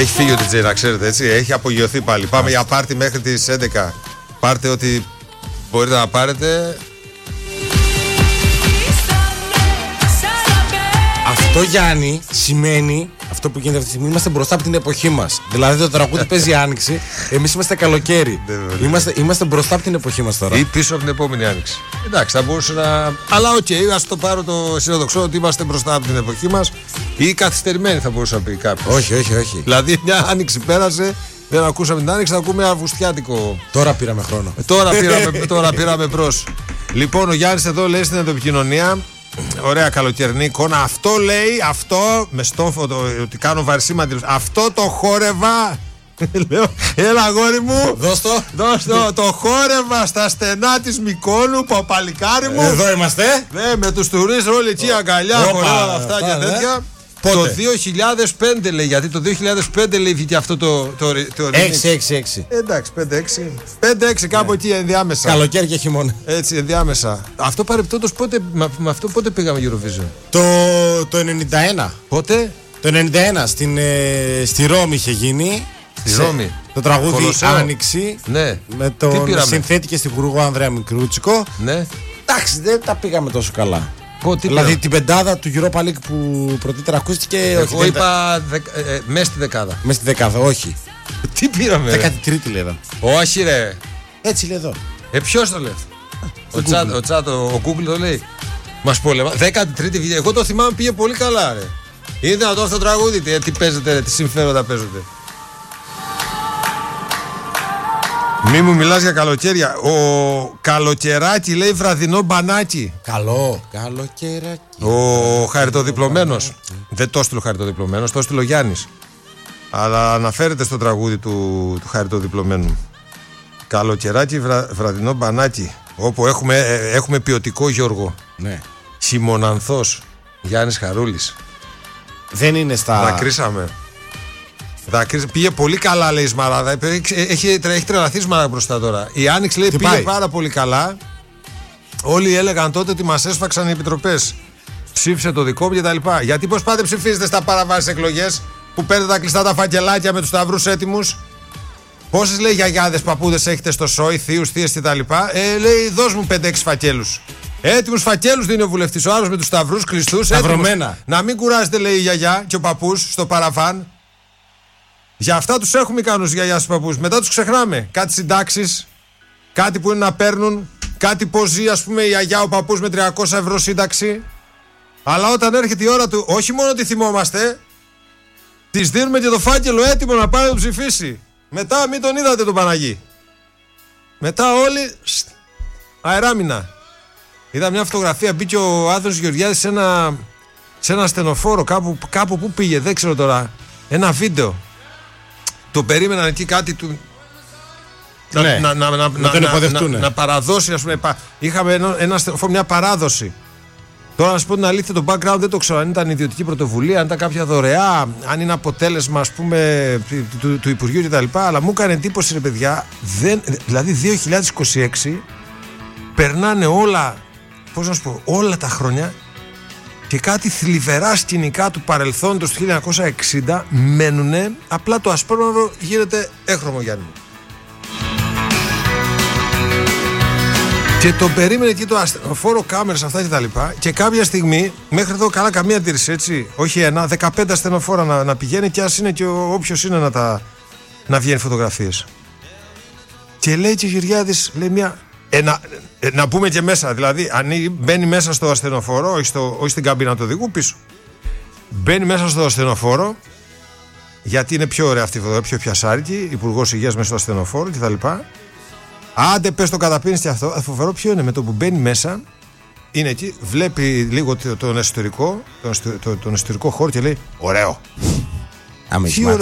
Έχει φύγει ο DJ, να ξέρετε, έτσι. Έχει απογειωθεί πάλι. Πάμε για πάρτι μέχρι τις 11. Πάρτε ό,τι μπορείτε να πάρετε. Αυτό, Γιάννη, σημαίνει αυτό που γίνεται αυτή τη στιγμή. Είμαστε μπροστά από την εποχή μας. Δηλαδή το τραγούδι παίζει άνοιξη, εμείς είμαστε καλοκαίρι. Είμαστε μπροστά από την εποχή μας τώρα. Ή πίσω από την επόμενη άνοιξη. Εντάξει, θα μπορούσε να. Αλλά οκ, ας το πάρω το συνοδοξό ότι είμαστε μπροστά από την εποχή μας. Ή καθυστερημένοι θα μπορούσε να πει κάποιος. Όχι. Δηλαδή μια άνοιξη πέρασε, δεν ακούσαμε την άνοιξη, θα ακούμε αυγουστιάτικο. Τώρα πήραμε χρόνο. Τώρα πήραμε μπρος. Λοιπόν, ο Γιάννης εδώ λέει στην επικοινωνία. Ωραία καλοκαιρινή εικόνα. Αυτό λέει, αυτό με στόφο ότι κάνω βαρσίμα. Αυτό το χόρευα. Λέω, έλα αγόρι μου. Δώσ' το. Το χόρευα στα στενά της Μυκόνου, παπαλικάρι μου. Εδώ είμαστε. Ναι, με τους τουρίστες όλοι εκεί αγκαλιά, χορεύαν αυτά και τέτοια. Πότε? Το 2005 λέει, γιατί το 2005 λέει βγήκε αυτό το 6. Εντάξει, 5-6 κάπου εκεί ενδιάμεσα. Καλοκαίρι και χειμώνα. Έτσι, ενδιάμεσα. Αυτό παρεπτόντως με αυτό πότε πήγαμε Eurovision? Το 91. Πότε? Το 91 στη Ρώμη είχε γίνει. Στη Ρώμη. Το τραγούδι Κολοσσέο. Άνοιξη. Ναι. Με τον συνθέτη και στην χορηγό Ανδρέα Μικρούτσικο. Ναι. Εντάξει, δεν τα πήγαμε τόσο καλά. Δηλαδή την πεντάδα του Europa League που πρωτήτερα ακούστηκε. Εγώ είπα μέσα στη δεκάδα. Μέσα στη δεκάδα, όχι. Τι πήραμε? 13η λέει εδώ. Όχι ρε. Έτσι λέει εδώ. Ποιος το λέει? Ο Google το λέει. Μας πόλεμα. 13η β. Εγώ το θυμάμαι, πήγε πολύ καλά ρε. Είναι δυνατόν αυτό το τραγούδι? Τι παίζετε ρε, τι συμφέροντα παίζετε? Μη μου μιλάς για καλοκαίρια. Ο καλοκαιράκι λέει βραδινό μπανάκι. Καλό. Καλοκαιράκι. Ο χαριτοδιπλωμένος. Δεν το στείλω χαριτοδιπλωμένος, το στείλω Γιάννης. Αλλά αναφέρεται στο τραγούδι του χαριτοδιπλωμένου. Καλοκαιράκι βραδινό μπανάκι. Όπου έχουμε ποιοτικό Γιώργο. Ναι. Χειμωνανθός Γιάννης Χαρούλης. Δεν είναι στα. Δακρύσαμε. Πήγε πολύ καλά, λέει η Σμαράδα. Έχει τρελαθεί η Σμαράδα μπροστά τώρα. Η Άνοιξη λέει πήγε πάρα πολύ καλά. Όλοι έλεγαν τότε ότι μας έσφαξαν οι επιτροπές. Ψήφισε το δικό μου κτλ. Γιατί πώς πάτε ψηφίζετε στα παραβάσεις εκλογές που παίρνετε τα κλειστά τα φακελάκια με τους σταυρούς έτοιμους? Πόσες λέει γιαγιάδες, παππούδες έχετε στο σόι, θείους, θείες κτλ. Λέει δώσ' μου 5-6 φακέλους. Έτοιμους φακέλους δίνει ο βουλευτής. Ο άλλος με τους σταυρούς κλειστούς. Να μην κουράζεται, λέει η γιαγιά και ο παππούς στο παραβάν. Για αυτά τους έχουμε ικανούς γιαγιάς τους παππούς. Μετά τους ξεχνάμε. Κάτι συντάξεις, κάτι που είναι να παίρνουν, κάτι πώς ζει, ας πούμε, η γιαγιά, ο παππούς με 300 ευρώ σύνταξη. Αλλά όταν έρχεται η ώρα του, όχι μόνο ότι θυμόμαστε, της δίνουμε και το φάκελο έτοιμο να πάει να το ψηφίσει. Μετά μην τον είδατε τον Παναγί. Μετά όλοι αεράμινα. Είδα μια φωτογραφία, μπήκε ο Άδωνης Γεωργιάδης σε ένα στενοφόρο κάπου που πήγε, δεν ξέρω τώρα. Ένα βίντεο. Το περίμεναν εκεί κάτι του. Ναι, να παραδώσει, ας πούμε. Είχαμε μια παράδοση. Τώρα να σου πω την αλήθεια, το background δεν το ξέρω αν ήταν ιδιωτική πρωτοβουλία, αν ήταν κάποια δωρεά, αν είναι αποτέλεσμα, ας πούμε, του Υπουργείου κτλ. Αλλά μου έκανε εντύπωση, ρε παιδιά, δηλαδή 2026 περνάνε όλα, πώς να σου πω, όλα τα χρόνια και κάτι θλιβερά σκηνικά του παρελθόντος του 1960 μένουνε, απλά το ασπρόμαυρο γίνεται έχρωμο, Γιάννη. Και το περίμενε εκεί το ασθενοφόρο, κάμερες αυτά και τα λοιπά. Και κάποια στιγμή, μέχρι εδώ καλά καμία αντίρρηση, έτσι. Όχι ένα, 15 ασθενοφόρα να πηγαίνει και ας είναι και όποιος είναι να βγαίνει φωτογραφίες. Και λέει και ο Γεωργιάδης, λέει να πούμε και μέσα, δηλαδή αν μπαίνει μέσα στο ασθενοφόρο, όχι στην καμπίνα του οδηγού, πίσω. Μπαίνει μέσα στο ασθενοφόρο, γιατί είναι πιο ωραία αυτή η φωτογραφία, πιο πιασάρικη, υπουργός υγείας μέσα στο ασθενοφόρο κτλ. Άντε πες το καταπίνεις και αυτό. Φοβερό ποιο είναι, με το που μπαίνει μέσα, είναι εκεί, βλέπει λίγο τον εσωτερικό χώρο και λέει ωραίο.